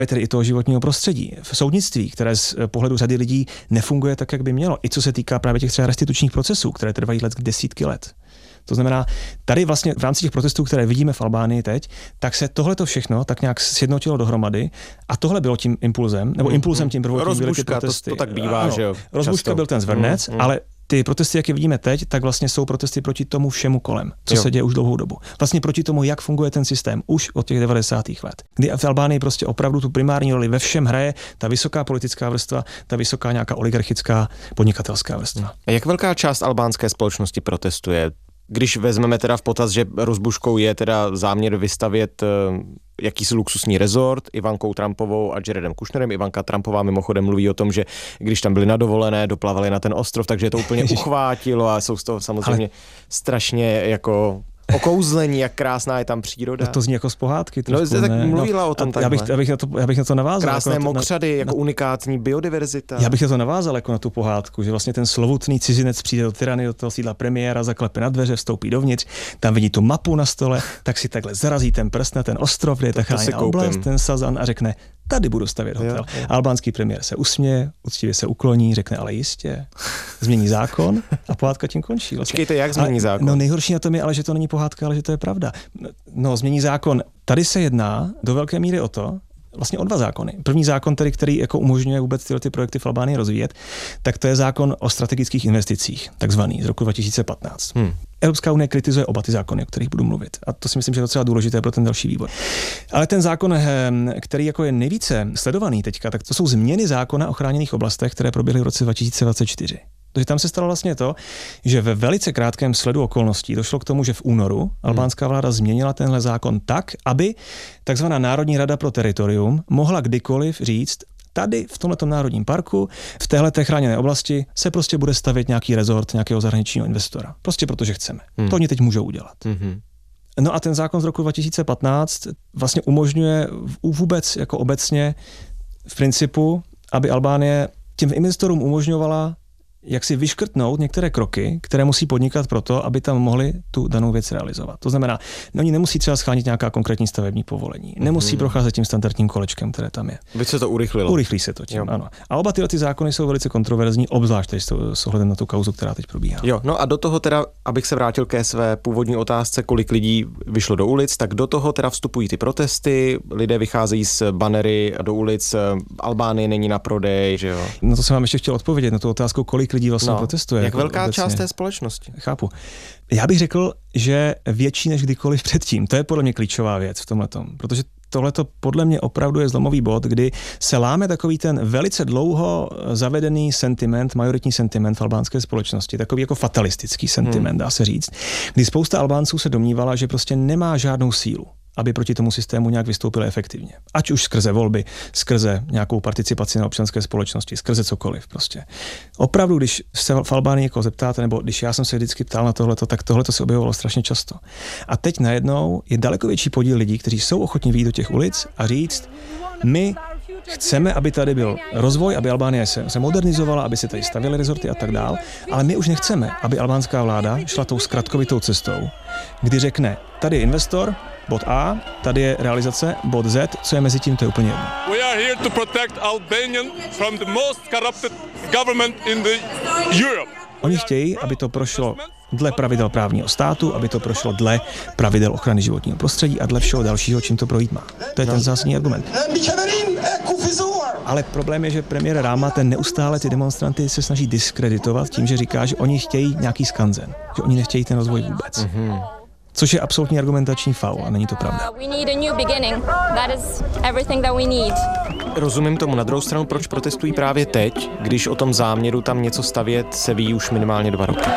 tedy i toho životního prostředí, v soudnictví, které z pohledu řady lidí nefunguje tak, jak by mělo. I co se týká právě těch třeba restitučních procesů, které trvají desítky let. To znamená, tady vlastně v rámci těch protestů, které vidíme v Albánii teď, tak se tohleto všechno tak nějak sjednotilo dohromady a tohle bylo tím impulzem, nebo impulsem tím prvotním byly ty protesty. To tak bývá, že jo. Rozbuška byl ten zvrnec, ale ty protesty, jak je vidíme teď, tak vlastně jsou protesty proti tomu všemu kolem, co se děje už dlouhou dobu. Vlastně proti tomu, jak funguje ten systém už od těch 90. let. Kdy v Albánii prostě opravdu tu primární roli ve všem hraje ta vysoká politická vrstva, ta vysoká nějaká oligarchická podnikatelská vrstva. A jak velká část albánské společnosti protestuje? Když vezmeme teda v potaz, že rozbuškou je teda záměr vystavět jakýsi luxusní rezort Ivankou Trumpovou a Jaredem Kushnerem. Ivanka Trumpová mimochodem mluví o tom, že když tam byli na dovolené, doplavali na ten ostrov, takže to úplně uchvátilo a jsou z toho samozřejmě strašně jako okouzlení, jak krásná je tam příroda. To zní jako z pohádky. Trošku, tak mluvila o tom takhle. Já bych na to navázal. Krásné jako mokřady, jako unikátní biodiverzita. Já bych na to navázal jako na tu pohádku, že vlastně ten slovutný cizinec přijde do Tirany, do toho sídla premiéra, zaklepe na dveře, vstoupí dovnitř, tam vidí tu mapu na stole, tak si takhle zarazí ten prst na ten ostrov, kde je ta chráněná oblast, ten Sazan a řekne, tady budu stavět hotel. Jo. Albánský premiér se usměje, uctivě se ukloní, řekne, ale jistě, změní zákon a pohádka tím končí. Vlastně. Počkejte, jak změní zákon? No nejhorší na tom je ale, že to není pohádka, ale že to je pravda. No, změní zákon. Tady se jedná do velké míry o to, vlastně o dva zákony. První zákon, který jako umožňuje vůbec tyhle projekty v Albánii rozvíjet, tak to je zákon o strategických investicích, takzvaný z roku 2015. Evropská unie kritizuje oba ty zákony, o kterých budu mluvit. A to si myslím, že je docela důležité pro ten další vývoj. Ale ten zákon, který jako je nejvíce sledovaný teďka, tak to jsou změny zákona o chráněných oblastech, které proběhly v roce 2024. Takže tam se stalo vlastně to, že ve velice krátkém sledu okolností došlo k tomu, že v únoru albánská vláda změnila tenhle zákon tak, aby takzvaná Národní rada pro teritorium mohla kdykoliv říct, tady v tomhletom národním parku, v téhleté chráněné oblasti se prostě bude stavět nějaký rezort nějakého zahraničního investora. Prostě protože chceme. To oni teď můžou udělat. No a ten zákon z roku 2015 vlastně umožňuje vůbec jako obecně v principu, aby Albánie těm investorům umožňovala jak si vyškrtnout některé kroky, které musí podnikat proto, aby tam mohli tu danou věc realizovat. To znamená, oni nemusí třeba schánit nějaká konkrétní stavební povolení, nemusí procházet tím standardním kolečkem, které tam je. By se to urychlilo. Urychlí se to tím, ano. A oba ty zákony jsou velice kontroverzní, obzvlášť s ohledem na tu kauzu, která teď probíhá. Jo, no a do toho teda, abych se vrátil ke své původní otázce, kolik lidí vyšlo do ulic, tak do toho teda vstupují ty protesty, lidé vycházejí s banery do ulic, Albánie není na prodej, že jo. No to jsem vám ještě chtěl odpovědět na tu otázku, kolik lidí vlastně protestuje. Jak jako velká obecně. Část té společnosti? Chápu. Já bych řekl, že větší než kdykoliv předtím. To je podle mě klíčová věc v tomhletom, protože tohleto podle mě opravdu je zlomový bod, kdy se láme takový ten velice dlouho zavedený sentiment, majoritní sentiment v albánské společnosti, takový jako fatalistický sentiment, dá se říct, kdy spousta Albánců se domnívala, že prostě nemá žádnou sílu, aby proti tomu systému nějak vystoupili efektivně. Ať už skrze volby, skrze nějakou participaci na občanské společnosti, skrze cokoliv prostě. Opravdu, když se v Albánii jako zeptáte, nebo když já jsem se vždycky ptal na tohleto, tak tohleto se objevovalo strašně často. A teď najednou je daleko větší podíl lidí, kteří jsou ochotní vyjít do těch ulic a říct, my chceme, aby tady byl rozvoj, aby Albánie se modernizovala, aby se tady stavěly rezorty a tak dál, ale my už nechceme, aby albánská vláda šla tou zkratkovitou cestou, kdy řekne, tady je investor, bod A, tady je realizace, bod Z, co je mezi tím, to je úplně jedno. We are here to protect Albanian from the most corrupted government in the Europe. Oni chtějí, aby to prošlo dle pravidel právního státu, aby to prošlo dle pravidel ochrany životního prostředí a dle všeho dalšího, čím to projít má. To je ten zásadní argument. Ale problém je, že premiér Rama ten neustále ty demonstranty se snaží diskreditovat tím, že říká, že oni chtějí nějaký skanzen, že oni nechtějí ten rozvoj vůbec. Což je absolutní argumentační faul a není to pravda. Rozumím tomu. Na druhou stranu, proč protestují právě teď, když o tom záměru tam něco stavět se ví už minimálně 2 roky?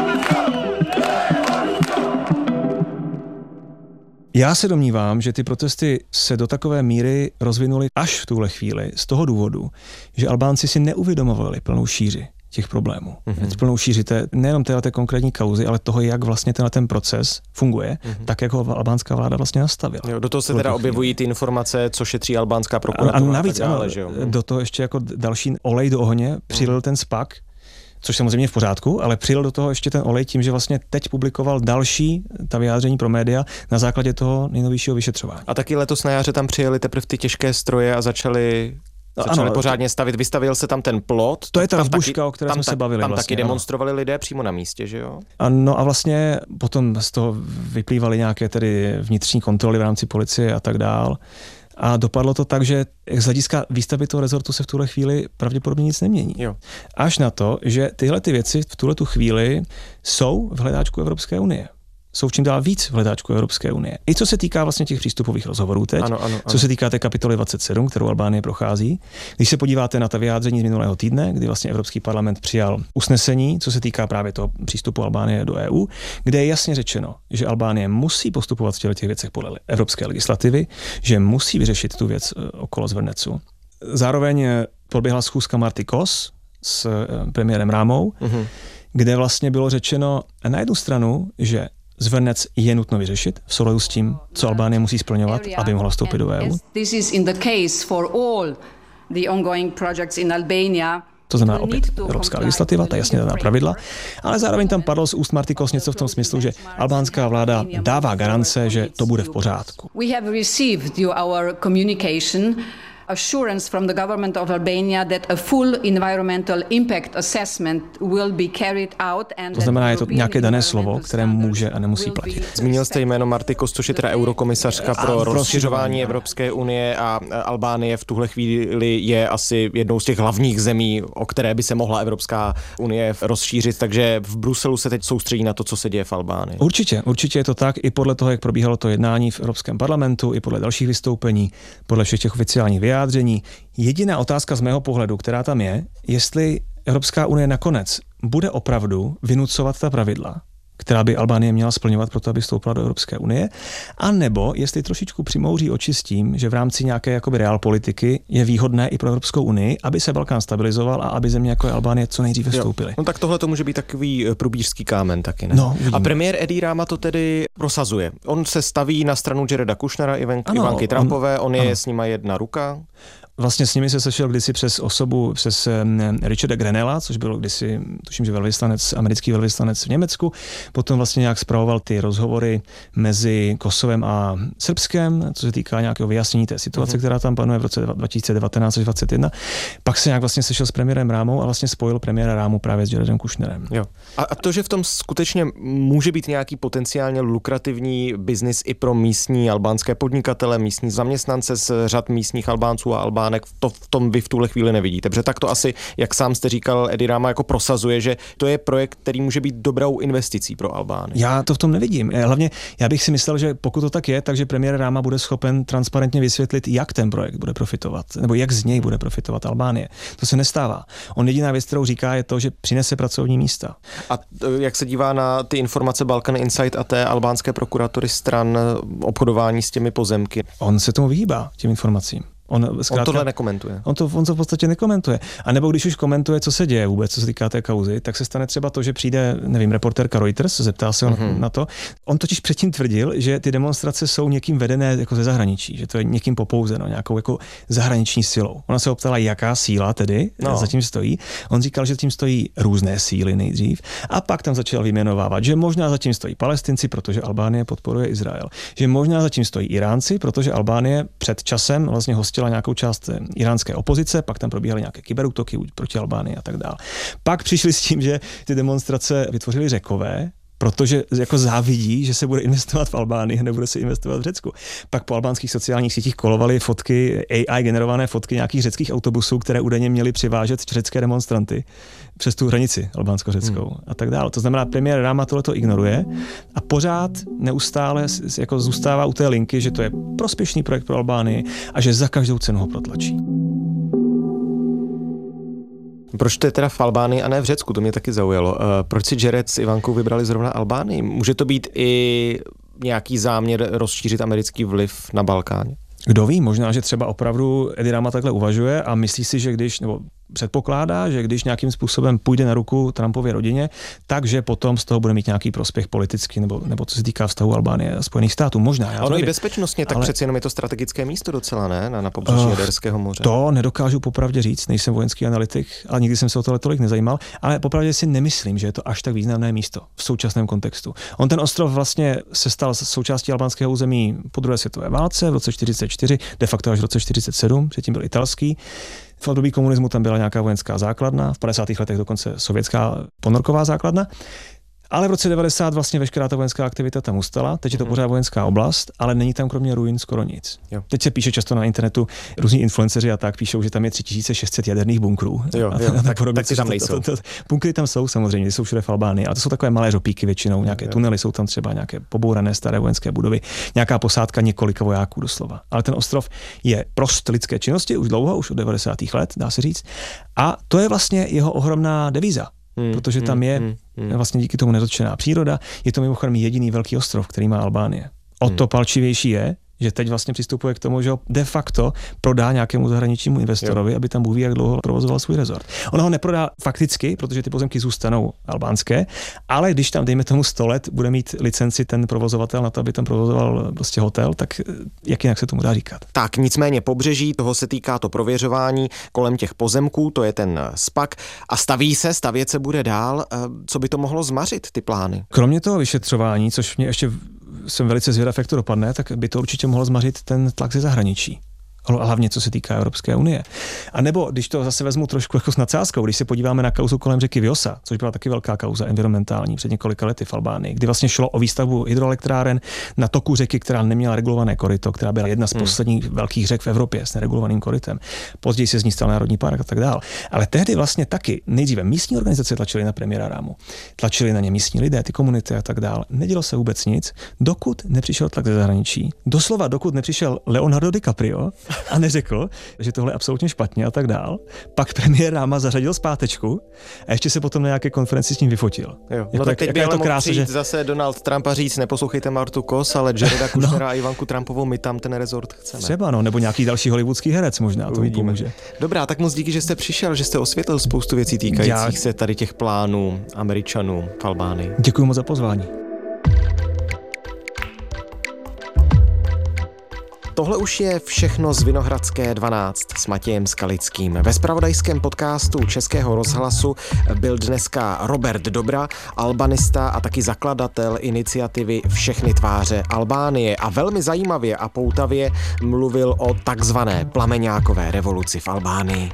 Já se domnívám, že ty protesty se do takové míry rozvinuly až v tuhle chvíli z toho důvodu, že Albánci si neuvědomovali plnou šíři těch problémů. Plnou šíři nejenom této konkrétní kauzy, ale toho, jak vlastně ten proces funguje, tak jak ho albánská vláda vlastně nastavila. Jo, do toho se teda objevují ty informace, co šetří albánská prokuratura. A navíc do toho ještě jako další olej do ohně přilil ten SPAC, což samozřejmě v pořádku, ale přilil do toho ještě ten olej tím, že vlastně teď publikoval další ta vyjádření pro média na základě toho nejnovějšího vyšetřování. A taky letos na jaře tam přijeli teprve ty těžké stroje a začali pořádně stavit. Vystavil se tam ten plot. To je ta rozbuška, o které jsme se bavili. Tam vlastně, taky demonstrovali lidé přímo na místě, že jo? Ano, a vlastně potom z toho vyplývaly nějaké tedy vnitřní kontroly v rámci policie a tak dál. A dopadlo to tak, že z hlediska výstavby toho rezortu se v tuhle chvíli pravděpodobně nic nemění. Jo. Až na to, že tyhle ty věci v tuhletu chvíli jsou v hledáčku Evropské unie. Jsou čím dál víc v hledáčku Evropské unie. I co se týká vlastně těch přístupových rozhovorů teď, ano. Co se týká té kapitoly 27, kterou Albánie prochází. Když se podíváte na ta vyjádření z minulého týdne, kdy vlastně Evropský parlament přijal usnesení, co se týká právě toho přístupu Albánie do EU, kde je jasně řečeno, že Albánie musí postupovat v těch věcech podle evropské legislativy, že musí vyřešit tu věc okolo Zvrnecu. Zároveň proběhla schůzka Marty Kos s premiérem Rámou, kde vlastně bylo řečeno na jednu stranu, že Zvrnec je nutno vyřešit v souladu s tím, co Albánie musí splňovat, aby mohla vstoupit do EU. To znamená opět evropská legislativa, ta jasně daná pravidla, ale zároveň tam padlo z úst Marty Kos něco v tom smyslu, že albánská vláda dává garance, že to bude v pořádku. Assurance from the government of Albania that a full environmental impact assessment will be carried out and to znamená, je to nějaké dané slovo, které může a nemusí platit. Zmínil jste jméno Marty Kos, což je teda eurokomisařka pro rozšiřování Evropské unie a Albánie v tuhle chvíli je asi jednou z těch hlavních zemí, o které by se mohla Evropská unie rozšířit, takže v Bruselu se teď soustředí na to, co se děje v Albánii. Určitě je to tak, i podle toho, jak probíhalo to jednání v Evropském parlamentu, i podle dalších vystoupení, podle všech těch oficiálních vyjádření. Jediná otázka z mého pohledu, která tam je, jestli Evropská unie nakonec bude opravdu vynucovat ta pravidla, která by Albánie měla splňovat proto, aby vstoupila do Evropské unie, anebo jestli trošičku přimouří oči s tím, že v rámci nějaké jakoby realpolitiky je výhodné i pro Evropskou unii, aby se Balkán stabilizoval a aby země jako je Albánie co nejdříve vstoupily. No tak tohle to může být takový průbířský kámen taky, ne? No, a premiér Edi Rama to tedy prosazuje. On se staví na stranu Jareda Kushnera, Ivanky Trumpové, on je s nima jedna ruka. Vlastně s nimi se sešel kdysi přes Richarda Grenella, což byl kdysi, tuším, že americký velvyslanec v Německu. Potom vlastně nějak spravoval ty rozhovory mezi Kosovem a Srbskem, co se týká nějakého vyjasnění té situace, která tam panuje v roce 2019 až 2021. Pak se nějak vlastně sešel s premiérem Rámou a vlastně spojil premiéra Rámu právě s Jaredem Kushnerem. Jo. A to, že v tom skutečně může být nějaký potenciálně lukrativní biznis i pro místní albánské podnikatele, místní zaměstnance z řad místních Albánců a Albánek, to v tom vy v tuhle chvíli nevidíte. Protože tak to asi, jak sám jste říkal, Edi Rama jako prosazuje, že to je projekt, který může být dobrou investicí pro Albánii. Já to v tom nevidím. Hlavně já bych si myslel, že pokud to tak je, takže premiér Rama bude schopen transparentně vysvětlit, jak ten projekt bude profitovat, nebo jak z něj bude profitovat Albánie. To se nestává. On jediná věc, kterou říká, je to, že přinese pracovní místa. A jak se dívá na ty informace Balkan Insight a té albánské prokuratury stran obchodování s těmi pozemky? On se tomu vyhýbá, těm informacím. On tohle nekomentuje. On to v podstatě nekomentuje. A nebo když už komentuje, co se děje vůbec, co se týká té kauzy, tak se stane třeba to, že přijde, nevím, reportérka Reuters, zeptá se na to. On totiž předtím tvrdil, že ty demonstrace jsou někým vedené jako ze zahraničí, že to je někým popouzeno, nějakou jako zahraniční silou. Ona se optala, jaká síla tedy zatím stojí. On říkal, že zatím stojí různé síly nejdřív a pak tam začal vyjmenovávat, že možná zatím stojí Palestinci, protože Albánie podporuje Izrael. Že možná zatím stojí Iránci, protože Albánie před časem vlastně hostila nějakou část iránské opozice, pak tam probíhaly nějaké kyberútoky proti Albánii a tak dále. Pak přišli s tím, že ty demonstrace vytvořili Řekové, protože jako závidí, že se bude investovat v Albánii a nebude se investovat v Řecku. Pak po albánských sociálních sítích kolovaly fotky, AI generované fotky nějakých řeckých autobusů, které údajně měly přivážet řecké demonstranty přes tu hranici albánsko-řeckou a tak dále. To znamená, premiér Rama tohleto ignoruje a pořád neustále jako zůstává u té linky, že to je prospěšný projekt pro Albánii a že za každou cenu ho protlačí. Proč to je teda v Albánii a ne v Řecku? To mě taky zaujalo. Proč si Jared s Ivankou vybrali zrovna Albánii? Může to být i nějaký záměr rozšířit americký vliv na Balkáně? Kdo ví, možná, že třeba opravdu Edi Rama takhle uvažuje a myslí si, že když, nebo předpokládá, že když nějakým způsobem půjde na ruku Trumpově rodině, takže potom z toho bude mít nějaký prospěch politický nebo co se týká vztahu Albánie a Spojených států. Možná. Ono i bezpečnostně, tak přeci jenom je to strategické místo docela, ne? Na pobřeží Jaderského moře. To nedokážu popravdě říct, nejsem vojenský analytik, ale nikdy jsem se o tohle tolik nezajímal, ale popravdě si nemyslím, že je to až tak významné místo v současném kontextu. On ten ostrov vlastně se stal součástí albánského území po druhé světové válce v roce 44, de facto až v roce 47, předtím byl italský. V období komunismu tam byla nějaká vojenská základna, v 50. letech dokonce sovětská ponorková základna. Ale v roce 90 vlastně veškerá ta vojenská aktivita tam ustala, teď je to pořád vojenská oblast, ale není tam kromě ruin skoro nic. Jo. Teď se píše často na internetu, různí influenceři a tak píšou, že tam je 3600 jaderných bunkrů. Tak ty tam nejsou. Bunkry tam jsou samozřejmě, ty jsou všude v Albánii, ale to jsou takové malé řopíky většinou, nějaké tunely, jsou tam třeba nějaké pobourané staré vojenské budovy, nějaká posádka několika vojáků doslova. Ale ten ostrov je prost lidské činnosti už dlouho, už od 90. let, dá se říct. A to je vlastně jeho ohromná devíza. Protože tam je vlastně díky tomu nedotčená příroda, je to mimochodem jediný velký ostrov, který má Albánie. O to palčivější je, že teď vlastně přistupuje k tomu, že ho de facto prodá nějakému zahraničnímu investorovi, aby tam Bůh ví, jak dlouho provozoval svůj rezort. Ono ho neprodá fakticky, protože ty pozemky zůstanou albánské, ale když tam, dejme tomu 100 let, bude mít licenci ten provozovatel na to, aby tam provozoval prostě hotel, tak jak jinak se tomu dá říkat. Tak nicméně pobřeží, toho se týká to prověřování kolem těch pozemků, to je ten SPAC a stavět se bude dál. Co by to mohlo zmařit, ty plány? Kromě toho vyšetřování, což mě ještě jsem velice zvědav, jak to dopadne, tak by to určitě mohlo zmařit ten tlak ze zahraničí. Hlavně co se týká Evropské unie. A nebo, když to zase vezmu trošku jako s nadsázkou, když se podíváme na kauzu kolem řeky Vjosa, což byla taky velká kauza environmentální před několika lety v Albánii, kdy vlastně šlo o výstavbu hydroelektráren na toku řeky, která neměla regulované koryto, která byla jedna z posledních velkých řek v Evropě s neregulovaným korytem. Později se z ní stal národní park a tak dál. Ale tehdy vlastně taky nejdříve místní organizace tlačily na premiéra Rámu. Tlačili na ně místní lidé, ty komunity a tak dál. Nedělo se vůbec nic, dokud nepřišel tlak ze zahraničí. Doslova dokud nepřišel Leonardo DiCaprio a neřekl, že tohle je absolutně špatně a tak dál. Pak premiér Ráma zařadil zpátečku a ještě se potom na nějaké konferenci s ním vyfotil. Jo. No tak teď by ale mohl přijít zase Donald Trump a říct, neposlouchejte Martu Kos, ale Jareda Kushnera a Ivanku Trumpovou, my tam ten rezort chceme. Třeba nebo nějaký další hollywoodský herec možná, to pomůže. Dobrá, tak moc díky, že jste přišel, že jste osvětlil spoustu věcí týkajících se tady těch plánů Američanů v Albánii. Děkuji moc za pozvání. Tohle už je všechno z Vinohradské 12 s Matějem Skalickým. Ve zpravodajském podcastu Českého rozhlasu byl dneska Robert Dobra, albanista a taky zakladatel iniciativy Všechny tváře Albánie a velmi zajímavě a poutavě mluvil o takzvané plameňákové revoluci v Albánii.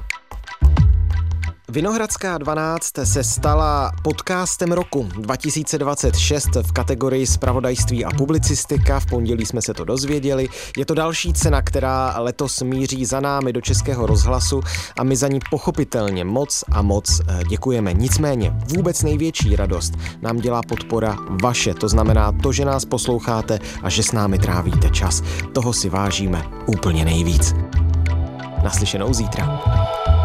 Vinohradská 12 se stala podcastem roku 2026 v kategorii zpravodajství a publicistika. V pondělí jsme se to dozvěděli. Je to další cena, která letos míří za námi do Českého rozhlasu a my za ní pochopitelně moc a moc děkujeme. Nicméně vůbec největší radost nám dělá podpora vaše. To znamená to, že nás posloucháte a že s námi trávíte čas. Toho si vážíme úplně nejvíc. Naslyšenou zítra.